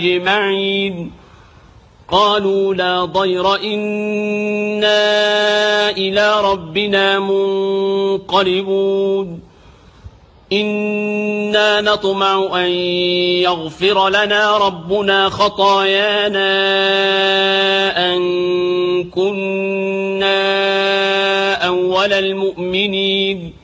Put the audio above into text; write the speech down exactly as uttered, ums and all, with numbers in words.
أجمعين. قالوا لا ضير إنا إلى ربنا منقلبون. إنا نطمع أن يغفر لنا ربنا خطايانا أن كنا أول المؤمنين.